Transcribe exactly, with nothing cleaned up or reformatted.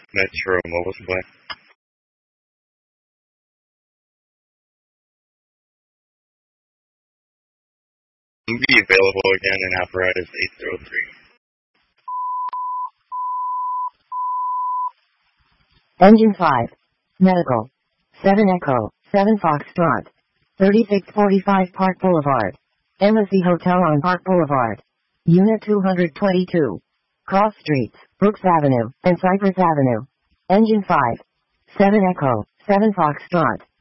Metro Mobile Supply. Will be available again in apparatus eight zero three. Engine five. Medical. seven Echo, seven Foxtrot. thirty-six forty-five Park Boulevard. Embassy Hotel on Park Boulevard. Unit two hundred twenty-two. Cross Streets, Brooks Avenue, and Cypress Avenue. Engine five. seven Echo, seven Foxtrot.